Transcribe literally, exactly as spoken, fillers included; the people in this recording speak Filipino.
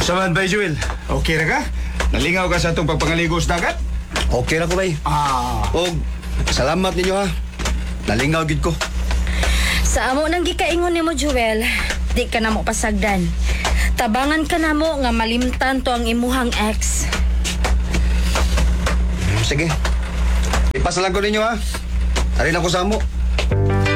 Samahan ba, Joel? Okay na ka? Nalingaw ka sa itong pagpangaligos dagat? Okay na ko, bay. Ah. O, salamat ninyo, ha. Nalingaw gid ko. Sa amo nang gikaingon nimo Joel, di ka na mo pasagdan. Tabangan ka na mo nga malimtan to ang imuhang ex. Sige. Ipasalan ko ninyo, ha. Arin ako sa amo.